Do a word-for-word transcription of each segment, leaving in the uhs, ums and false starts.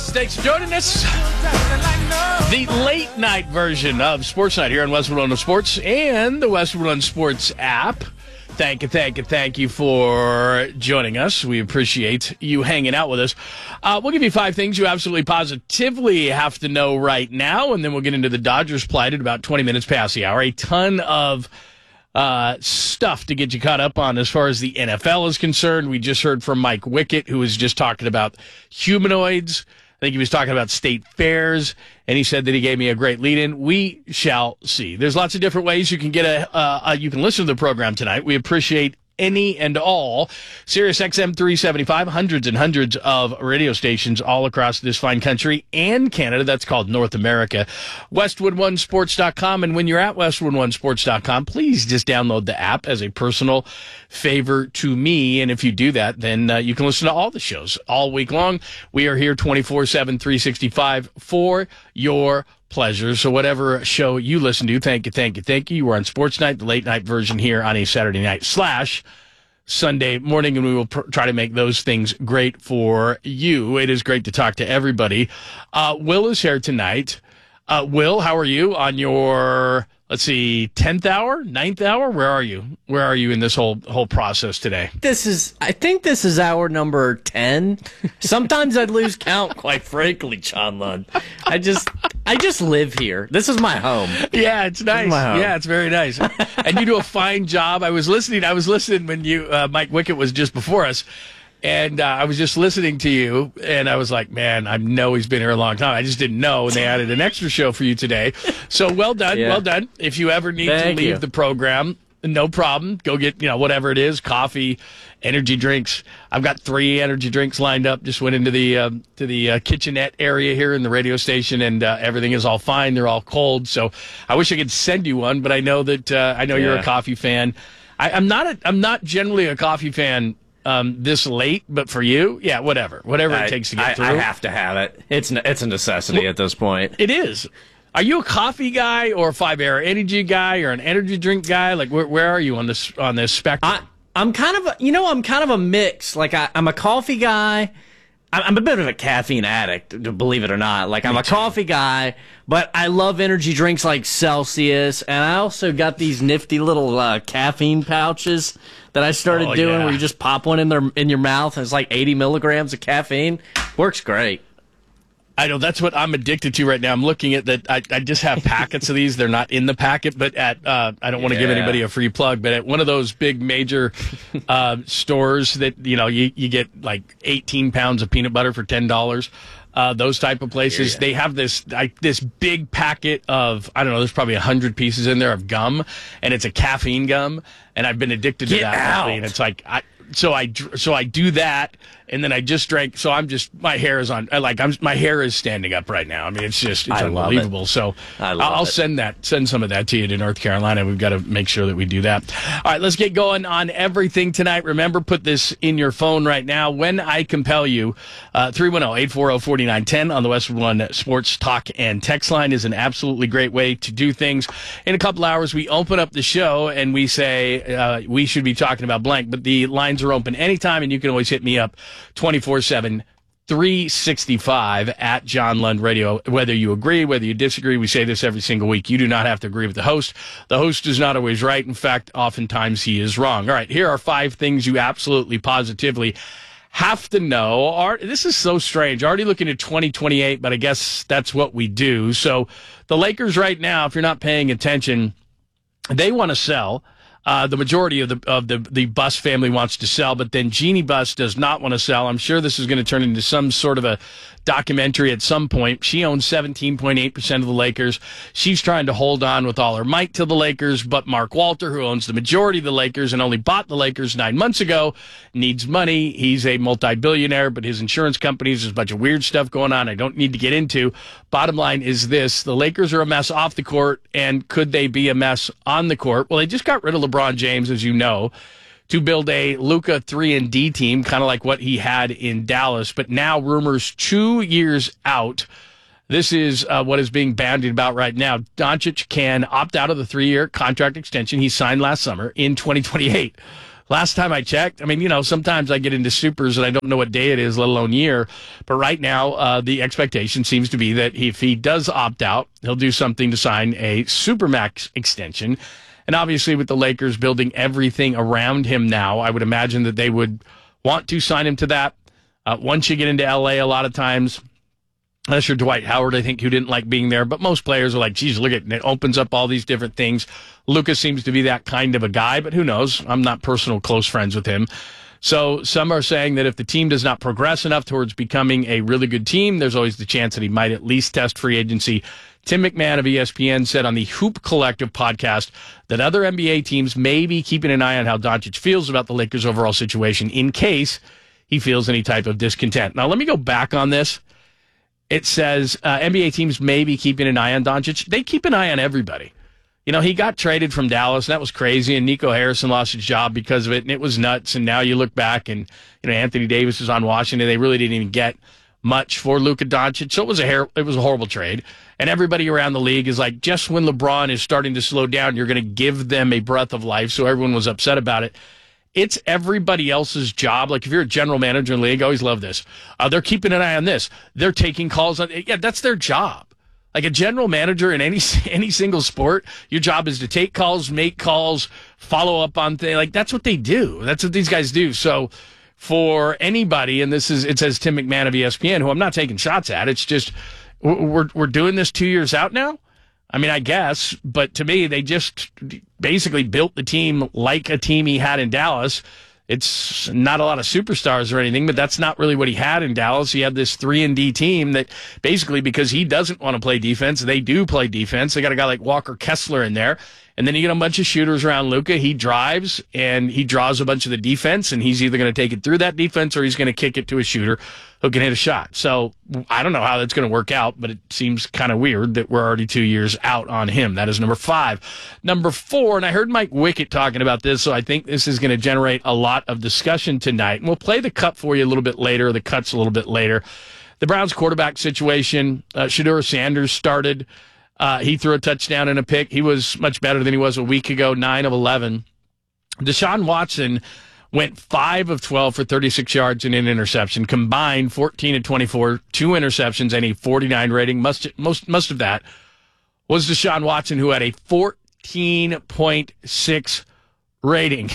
Yes, thanks for joining us. The late night version of Sports Night here on Westwood One Sports and the Westwood One Sports app. Thank you, thank you, thank you for joining us. We appreciate you hanging out with us. Uh, we'll give you five things you absolutely positively have to know right now, and then we'll get into the Dodgers plight at about twenty minutes past the hour. A ton of uh, stuff to get you caught up on as far as the N F L is concerned. We just heard from Mike Wickett, who was just talking about humanoids. I think he was talking about state fairs, and he said that he gave me a great lead-in. We shall see. There's lots of different ways you can get a, uh, a you can listen to the program tonight. We appreciate any and all. Sirius X M three seventy-five, hundreds and hundreds of radio stations all across this fine country and Canada. That's called North America. Westwood One Sports dot com. And when you're at Westwood One Sports dot com, please just download the app as a personal favor to me. And if you do that, then uh, you can listen to all the shows all week long. We are here twenty-four seven, three sixty-five for your pleasure. So whatever show you listen to, thank you, thank you, thank you. You are on Sports Night, the late night version here on a Saturday night slash Sunday morning, and we will pr- try to make those things great for you. It is great to talk to everybody. Uh, Will is here tonight. Uh, Will, how are you on your, let's see, tenth hour, ninth hour? Where are you? Where are you in this whole whole process today? This is, I think this is hour number ten. Sometimes I lose count, quite frankly, John Lund. I just, I just live here. This is my home. Yeah, it's nice. Yeah, it's very nice. And you do a fine job. I was listening. I was listening when you, uh, Mike Wickett was just before us. And uh, I was just listening to you, and I was like, man, I know he's been here a long time. I just didn't know, and they added an extra show for you today. So well done, yeah. well done. If you ever need Thank to leave you. the program, no problem. Go get, you know, whatever it is, coffee, energy drinks. I've got three energy drinks lined up. Just went into the um, to the uh, kitchenette area here in the radio station, and uh, everything is all fine. They're all cold. So I wish I could send you one, but I know that uh, I know yeah. you're a coffee fan. I, I'm not. A, I'm not generally a coffee fan. Um, this late, but for you, yeah, whatever, whatever I, it takes to get I, through. I have to have it. It's it's a necessity well, at this point. It is. Are you a coffee guy or a Five Hour Energy guy or an energy drink guy? Like, where where are you on this on this spectrum? I, I'm kind of, a, you know, I'm kind of a mix. Like, I, I'm a coffee guy. I'm a bit of a caffeine addict, believe it or not. Like, I'm a coffee guy, but I love energy drinks like Celsius, and I also got these nifty little uh, caffeine pouches that I started oh, doing yeah. where you just pop one in their in your mouth, and it's like eighty milligrams of caffeine. Works great. I know, that's what I'm addicted to right now. I'm looking at that. I, I just have packets of these. They're not in the packet, but at, uh, I don't want to yeah. give anybody a free plug, but at one of those big major uh, stores that, you know, you, you get like eighteen pounds of peanut butter for ten dollars. Uh, those type of places, they have this like this big packet of, I don't know, there's probably one hundred pieces in there of gum, and it's a caffeine gum, and I've been addicted to Get that out. lately, and it's like, I, so I so I do that, and then I just drank. So I'm just my hair is on. I like I'm my hair is standing up right now. I mean, it's just it's I love unbelievable. it. So I love I'll it. send that send some of that to you to North Carolina. We've got to make sure that we do that. All right, let's get going on everything tonight. Remember, put this in your phone right now. When I compel you, uh, three one zero, eight four zero, four nine one zero on the Westwood One Sports Talk and Text line is an absolutely great way to do things. In a couple hours, we open up the show and we say uh, we should be talking about blank, but the lines are open anytime. And you can always hit me up twenty-four seven, three sixty-five at John Lund Radio. Whether you agree, whether you disagree, we say this every single week. You do not have to agree with the host. The host is not always right. In fact, oftentimes he is wrong. All right, here are five things you absolutely positively have to know. Are, this is so strange. Already looking at twenty twenty-eight, but I guess that's what we do. So the Lakers right now, if you're not paying attention, they want to sell. Uh, the majority of the of the the Buss family wants to sell, but then Jeannie Buss does not want to sell. I'm sure this is going to turn into some sort of a documentary at some point. She owns seventeen point eight percent of the Lakers. She's trying to hold on with all her might to the Lakers, but Mark Walter, who owns the majority of the Lakers and only bought the Lakers nine months ago, needs money. He's a multi-billionaire, but his insurance companies, there's a bunch of weird stuff going on I don't need to get into. Bottom line is this: the Lakers are a mess off the court, and could they be a mess on the court? Well, they just got rid of LeBron James, as you know, to build a Luka three and D team, kind of like what he had in Dallas. But now rumors two years out, this is uh, what is being bandied about right now. Doncic can opt out of the three-year contract extension he signed last summer in twenty twenty-eight. last time I checked, I mean, you know, sometimes I get into supers and I don't know what day it is, let alone year. But right now, uh, the expectation seems to be that if he does opt out, he'll do something to sign a Supermax extension. And obviously, with the Lakers building everything around him now, I would imagine that they would want to sign him to that. Uh, once you get into L A, a lot of times, unless you're Dwight Howard, I think, who didn't like being there. But most players are like, geez, look at it. It opens up all these different things. Lucas seems to be that kind of a guy, but who knows? I'm not personal close friends with him. So some are saying that if the team does not progress enough towards becoming a really good team, there's always the chance that he might at least test free agency. Tim McMahon of E S P N said on the Hoop Collective podcast that other N B A teams may be keeping an eye on how Doncic feels about the Lakers' overall situation in case he feels any type of discontent. Now, let me go back on this. It says uh, N B A teams may be keeping an eye on Doncic. They keep an eye on everybody. You know, he got traded from Dallas, and that was crazy, and Nico Harrison lost his job because of it, and it was nuts. And now you look back, and, you know, Anthony Davis is on Washington. They really didn't even get much for Luka Doncic, so it was a hair, it was a horrible trade. And everybody around the league is like, just when LeBron is starting to slow down, you're going to give them a breath of life. So everyone was upset about it. It's everybody else's job. Like if you're a general manager in the league, I always love this. Uh, they're keeping an eye on this. They're taking calls on. Yeah, that's their job. Like a general manager in any any single sport, your job is to take calls, make calls, follow up on things. Like that's what they do. That's what these guys do. So for anybody, and this is, it says Tim McMahon of E S P N, who I'm not taking shots at. It's just, we're we're doing this two years out now. I mean, I guess, but to me, they just basically built the team like a team he had in Dallas. It's not a lot of superstars or anything, but that's not really what he had in Dallas. He had this three and D team that basically, because he doesn't want to play defense, they do play defense. They got a guy like Walker Kessler in there. And then you get a bunch of shooters around Luka. He drives and he draws a bunch of the defense, and he's either going to take it through that defense or he's going to kick it to a shooter who can hit a shot. So I don't know how that's going to work out, but it seems kind of weird that we're already two years out on him. That is number five. Number four, and I heard Mike Wickett talking about this, so I think this is going to generate a lot of discussion tonight. And we'll play the cut for you a little bit later, the cuts a little bit later. The Browns quarterback situation, uh, Shedeur Sanders started. Uh, he threw a touchdown and a pick. He was much better than he was a week ago, nine of eleven. Deshaun Watson went five of twelve for thirty-six yards and an interception, combined fourteen of twenty-four, two interceptions, and a forty-nine rating. Most, most, most of that was Deshaun Watson, who had a fourteen point six rating.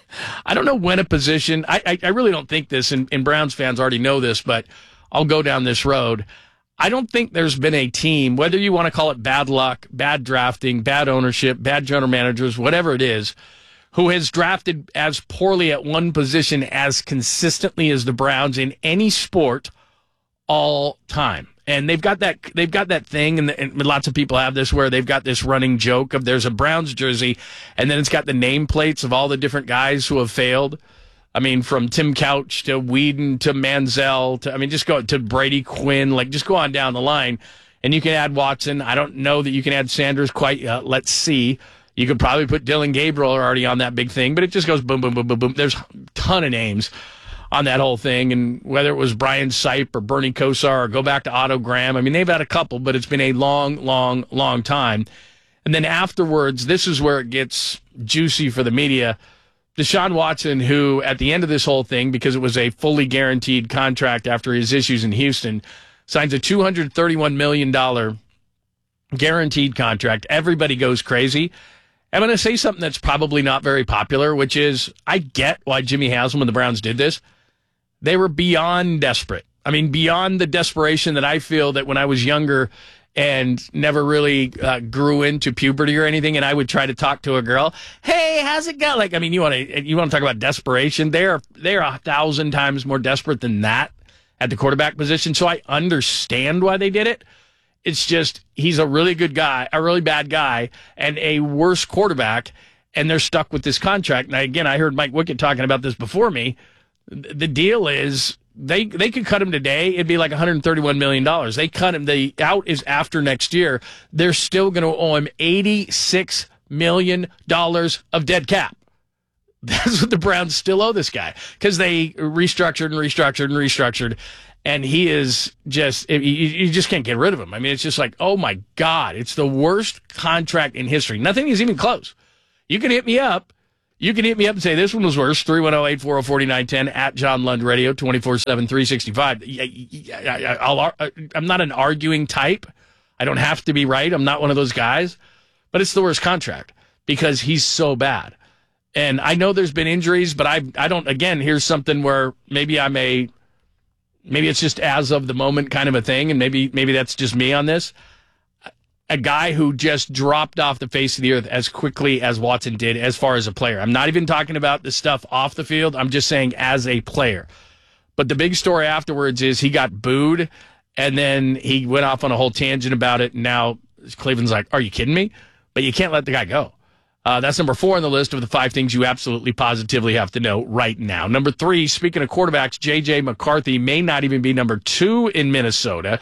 I don't know when a position, I, I, I really don't think this, and, and Browns fans already know this, but I'll go down this road. I don't think there's been a team, whether you want to call it bad luck, bad drafting, bad ownership, bad general managers, whatever it is, who has drafted as poorly at one position as consistently as the Browns in any sport all time. And they've got that they've got that thing, and, the, and lots of people have this, where they've got this running joke of there's a Browns jersey, and then it's got the nameplates of all the different guys who have failed. I mean, from Tim Couch to Whedon to Manziel to, I mean, just go to Brady Quinn, like just go on down the line. And you can add Watson. I don't know that you can add Sanders quite yet. Let's see. You could probably put Dylan Gabriel already on that big thing, but it just goes boom, boom, boom, boom, boom. There's a ton of names on that whole thing. And whether it was Brian Sipe or Bernie Kosar or go back to Otto Graham, I mean, they've had a couple, but it's been a long, long, long time. And then afterwards, this is where it gets juicy for the media. Deshaun Watson, who at the end of this whole thing, because it was a fully guaranteed contract after his issues in Houston, signs a two hundred thirty-one million dollars guaranteed contract. Everybody goes crazy. I'm going to say something that's probably not very popular, which is I get why Jimmy Haslam and the Browns did this. They were beyond desperate. I mean, beyond the desperation that I feel that when I was younger and never really uh, grew into puberty or anything, and I would try to talk to a girl, hey, how's it going? Like, I mean, you want to you want to talk about desperation? They are they are a thousand times more desperate than that at the quarterback position. So I understand why they did it. It's just he's a really good guy, a really bad guy, and a worse quarterback, and they're stuck with this contract. Now, again, I heard Mike Wickett talking about this before me. The deal is, They they could cut him today. It'd be like one hundred thirty-one million dollars. They cut him. The out is after next year. They're still going to owe him eighty-six million dollars of dead cap. That's what the Browns still owe this guy, because they restructured and restructured and restructured. And he is just, you, you just can't get rid of him. I mean, it's just like, oh my God, it's the worst contract in history. Nothing is even close. You can hit me up. You can hit me up and say this one was worse. three one zero, eight four zero, four nine one zero at John Lund Radio, twenty-four seven, three sixty-five. I'll, I'm not an arguing type. I don't have to be right. I'm not one of those guys. But it's the worst contract because he's so bad. And I know there's been injuries, but I I don't, again, here's something where maybe I'm a, maybe it's just as of the moment kind of a thing, and maybe maybe that's just me on this. A guy who just dropped off the face of the earth as quickly as Watson did as far as a player. I'm not even talking about the stuff off the field. I'm just saying as a player. But the big story afterwards is he got booed, and then he went off on a whole tangent about it, and now Cleveland's like, are you kidding me? But you can't let the guy go. Uh, that's number four on the list of the five things you absolutely positively have to know right now. Number three, speaking of quarterbacks, J J. McCarthy may not even be number two in Minnesota.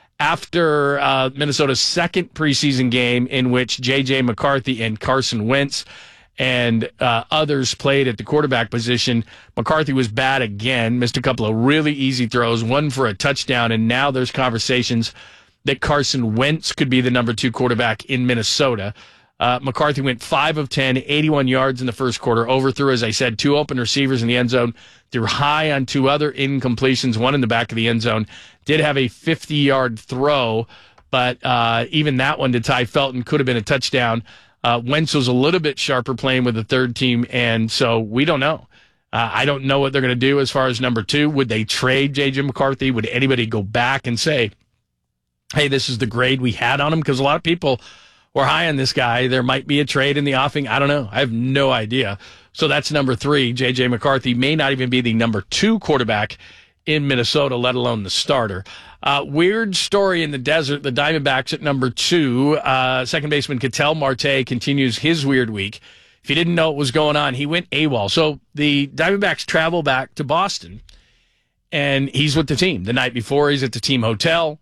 After uh, Minnesota's second preseason game in which J J. McCarthy and Carson Wentz and uh, others played at the quarterback position, McCarthy was bad again, missed a couple of really easy throws, one for a touchdown, and now there's conversations that Carson Wentz could be the number two quarterback in Minnesota. Uh, McCarthy went five of ten, eighty-one yards in the first quarter, overthrew, as I said, two open receivers in the end zone, threw high on two other incompletions, one in the back of the end zone, did have a fifty-yard throw, but uh, even that one to Ty Felton could have been a touchdown. Uh, Wentz was a little bit sharper playing with the third team, and so we don't know. Uh, I don't know what they're going to do as far as number two. Would they trade J J. McCarthy? Would anybody go back and say, hey, this is the grade we had on him? Because a lot of people were high on this guy. There might be a trade in the offing. I don't know. I have no idea. So that's number three. J J. McCarthy may not even be the number two quarterback in Minnesota, let alone the starter. Uh, weird story in the desert. The Diamondbacks at number two. Uh, second baseman Ketel Marte continues his weird week. If you didn't know what was going on, he went AWOL. So the Diamondbacks travel back to Boston, and he's with the team. The night before, he's at the team hotel.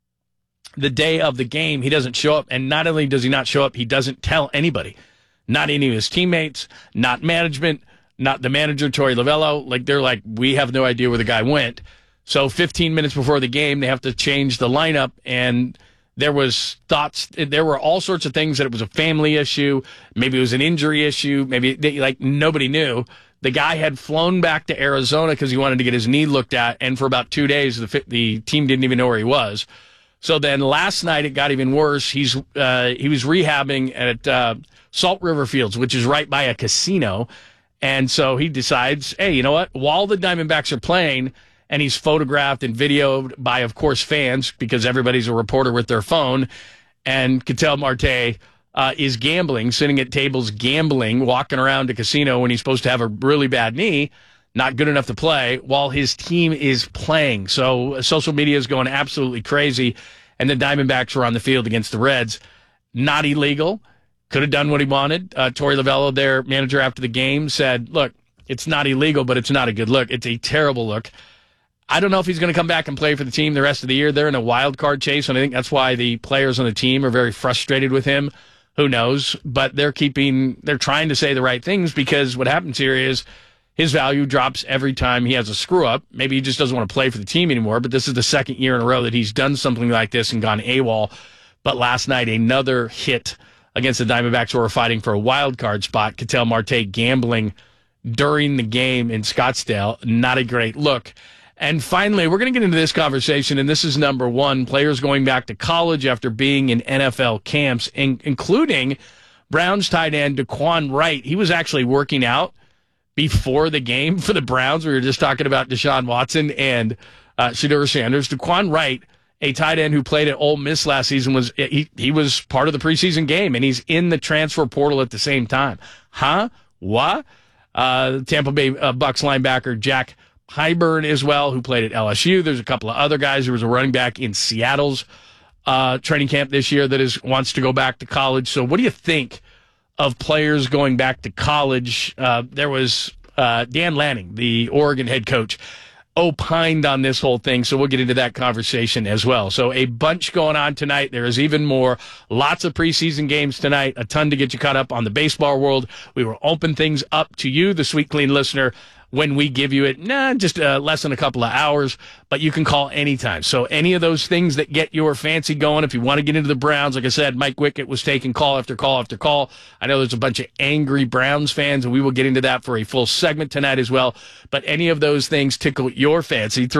The day of the game, he doesn't show up. And not only does he not show up, he doesn't tell anybody. Not any of his teammates, not management, not the manager, Torey Lovullo. Like, they're like, we have no idea where the guy went. So fifteen minutes before the game, they have to change the lineup. And there was thoughts, there were all sorts of things that it was a family issue. Maybe it was an injury issue. Maybe, they, like, nobody knew. The guy had flown back to Arizona because he wanted to get his knee looked at. And for about two days, the, the team didn't even know where he was. So then last night it got even worse. He's uh, he was rehabbing at uh, Salt River Fields, which is right by a casino. And so he decides, hey, you know what? While the Diamondbacks are playing, and he's photographed and videoed by, of course, fans, because everybody's a reporter with their phone, and Ketel Marte uh, is gambling, sitting at tables gambling, walking around a casino when he's supposed to have a really bad knee, not good enough to play, while his team is playing. So social media is going absolutely crazy, and the Diamondbacks were on the field against the Reds. Not illegal. Could have done what he wanted. Uh, Torey Lovullo, their manager after the game, said, look, it's not illegal, but it's not a good look. It's a terrible look. I don't know if he's going to come back and play for the team the rest of the year. They're in a wild card chase, and I think that's why the players on the team are very frustrated with him. Who knows? But they're keeping, they're trying to say the right things, because what happens here is his value drops every time he has a screw up. Maybe he just doesn't want to play for the team anymore, but this is the second year in a row that he's done something like this and gone AWOL. But last night, another hit against the Diamondbacks, who are fighting for a wild card spot. Ketel Marte gambling during the game in Scottsdale. Not a great look. And finally, we're going to get into this conversation, and this is number one, players going back to college after being in N F L camps, in, including Browns tight end Daquan Wright. He was actually working out before the game for the Browns. We were just talking about Deshaun Watson and uh, Shedeur Sanders. Daquan Wright, a tight end who played at Ole Miss last season, was he, he was part of the preseason game, and he's in the transfer portal at the same time. Huh? What? Uh, Tampa Bay uh, Bucks linebacker Jack Hyburn as well, who played at L S U. There's a couple of other guys. There was a running back in Seattle's uh, training camp this year that is wants to go back to college. So what do you think of players going back to college? Uh, there was uh, Dan Lanning, the Oregon head coach, opined on this whole thing, so we'll get into that conversation as well. So a bunch going on tonight. There is even more. Lots of preseason games tonight, a ton to get you caught up on the baseball world. We will open things up to you, the sweet, clean listener, when we give you it. Nah, just uh, less than a couple of hours, but you can call anytime. So any of those things that get your fancy going, if you want to get into the Browns, like I said, Mike Wickett was taking call after call after call. I know there's a bunch of angry Browns fans, and we will get into that for a full segment tonight as well. But any of those things tickle your fancy,